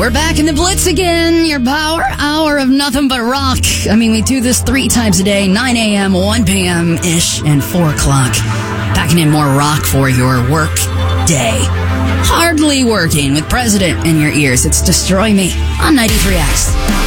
We're back in the Blitz again. Your power hour of nothing but rock. I mean, we do this 3 times a day, 9 a.m., 1 p.m.-ish, and 4 o'clock. Packing in more rock for your work day. Hardly working with President in your ears. It's Destroy Me on 93X.